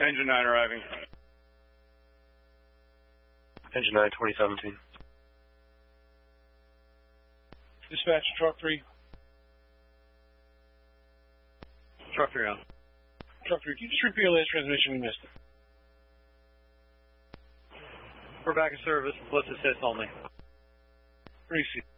Engine 9 arriving. Engine 9, 2017. Dispatch, truck 3. Truck 3 on. Truck 3, can you just repeat your last transmission you missed? We're back in service. Let's assist only. Receive.